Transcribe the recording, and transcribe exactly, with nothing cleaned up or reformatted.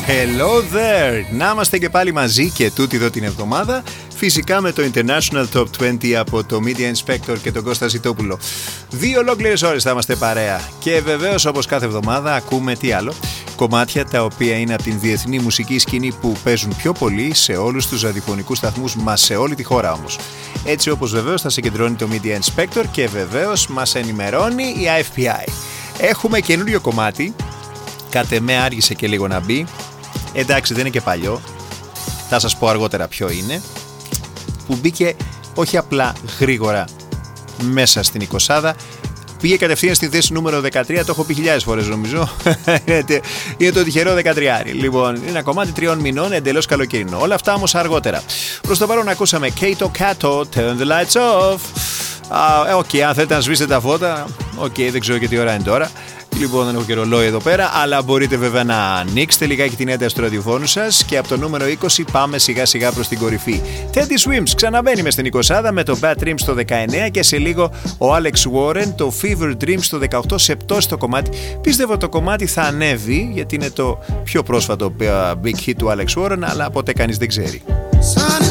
Hello there! Να είμαστε και πάλι μαζί και τούτη εδώ την εβδομάδα. Φυσικά με το International Top είκοσι από το Media Inspector και τον Κώστα Ζητόπουλο. Δύο ολόκληρες ώρες θα είμαστε παρέα. Και βεβαίως, όπως κάθε εβδομάδα, ακούμε τι άλλο. Κομμάτια τα οποία είναι από την διεθνή μουσική σκηνή που παίζουν πιο πολύ σε όλους τους ραδιοφωνικούς σταθμούς μας, σε όλη τη χώρα όμως. Έτσι όπως βεβαίως θα συγκεντρώνει το Media Inspector και βεβαίως μας ενημερώνει η άι εφ πι άι. Έχουμε καινούριο κομμάτι. Κατ' εμέ άργησε και λίγο να μπει. Εντάξει, δεν είναι και παλιό. Θα σας πω αργότερα ποιο είναι. Που μπήκε όχι απλά γρήγορα μέσα στην εικοσάδα. Πήγε κατευθείαν στη θέση νούμερο δεκατρία. Το έχω πει χιλιάδες φορές νομίζω. Είναι το τυχερό δεκατρία. Λοιπόν, είναι ένα κομμάτι τριών μηνών, εντελώς καλοκαιρινό. Όλα αυτά όμως αργότερα. Προς το παρόν ακούσαμε Kato Kato, Turn the Lights Off. Οκ, uh, okay, αν θέλετε να σβήσετε τα φώτα. Οκ, okay, δεν ξέρω και τι ώρα είναι τώρα. Λοιπόν, δεν έχω και ρολόι εδώ πέρα, αλλά μπορείτε βέβαια να ανοίξετε λιγάκι την ένταση του ραδιοφώνου σας και από το νούμερο είκοσι πάμε σιγά σιγά προς την κορυφή. Teddy Swims ξαναμπαίνει μες στην εικοσάδα με το Bad Dreams στο δεκαεννέα και σε λίγο ο Alex Warren το Fever Dreams στο δεκαοκτώ σε πτώση το κομμάτι. Πίστευα το κομμάτι θα ανέβει γιατί είναι το πιο πρόσφατο big hit του Alex Warren, αλλά ποτέ κανείς δεν ξέρει.